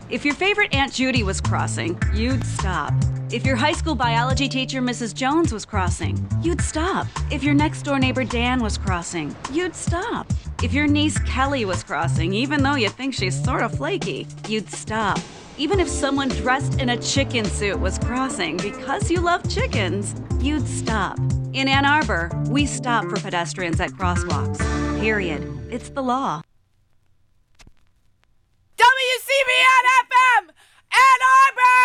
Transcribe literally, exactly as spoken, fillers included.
If your favorite Aunt Judy was crossing, you'd stop. If your high school biology teacher, Missus Jones, was crossing, you'd stop. If your next-door neighbor, Dan, was crossing, you'd stop. If your niece, Kelly, was crossing, even though you think she's sort of flaky, you'd stop. Even if someone dressed in a chicken suit was crossing because you love chickens, you'd stop. In Ann Arbor, we stop for pedestrians at crosswalks. Period. It's the law. W C B N F M, Ann Arbor!